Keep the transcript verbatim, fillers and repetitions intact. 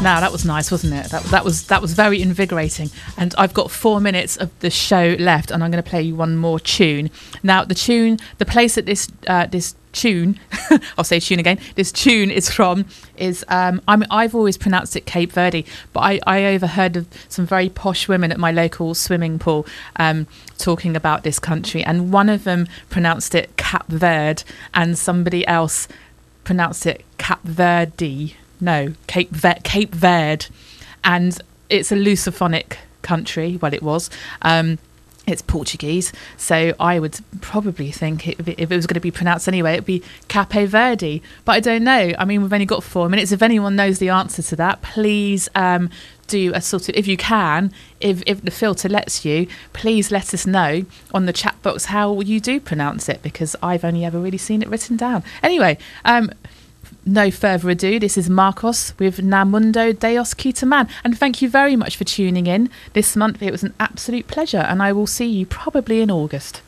Now that was nice, wasn't it? That that was that was very invigorating. And I've got four minutes of the show left, and I'm going to play you one more tune. Now the tune, the place that this uh, this tune, I'll say tune again. This tune is from is um, I'm I've always pronounced it Cape Verde, but I, I overheard of some very posh women at my local swimming pool um, talking about this country, and one of them pronounced it Cap Verde, and somebody else pronounced it Cap Verde. No, Cape Ver- Cape Verde, and it's a Lusophonic country. Well, it was. Um, it's Portuguese, so I would probably think it, if it was going to be pronounced anyway, it'd be Cape Verde. But I don't know. I mean, we've only got four minutes. If anyone knows the answer to that, please um, do a sort of, if you can, if if the filter lets you, please let us know on the chat box how you do pronounce it, because I've only ever really seen it written down. Anyway. Um, No further ado, this is Marcos with Namundo Deos Kitaman. And thank you very much for tuning in this month. It was an absolute pleasure, and I will see you probably in August.